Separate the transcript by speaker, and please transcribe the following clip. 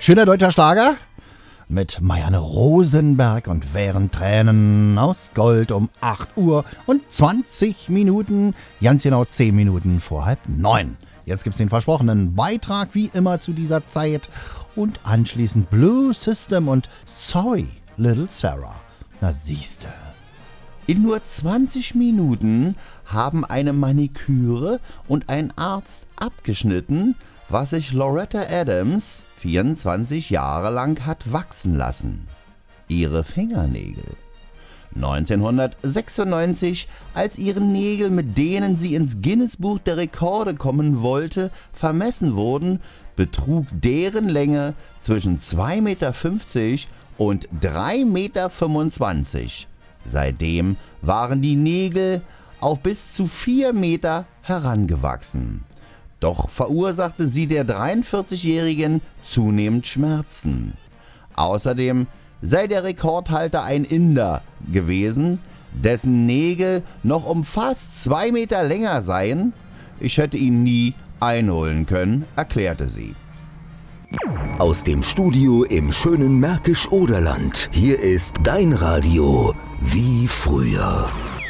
Speaker 1: Schöner deutscher Schlager mit Marianne Rosenberg und wären Tränen aus Gold um 8 Uhr und 20 Minuten, ganz genau 10 Minuten vor 8:30. Jetzt gibt's den versprochenen Beitrag wie immer zu dieser Zeit und anschließend Blue System und Sorry Little Sarah. Na siehste. In nur 20 Minuten haben eine Maniküre und ein Arzt abgeschnitten, was sich Loretta Adams 24 Jahre lang hat wachsen lassen. Ihre Fingernägel. 1996, als ihre Nägel, mit denen sie ins Guinness-Buch der Rekorde kommen wollte, vermessen wurden, betrug deren Länge zwischen 2,50 Meter und 3,25 Meter. Seitdem waren die Nägel auf bis zu 4 Meter herangewachsen. Doch verursachte sie der 43-Jährigen zunehmend Schmerzen. Außerdem sei der Rekordhalter ein Inder gewesen, dessen Nägel noch um fast 2 Meter länger seien. Ich hätte ihn nie einholen können, erklärte sie.
Speaker 2: Aus dem Studio im schönen Märkisch-Oderland. Hier ist dein Radio wie früher.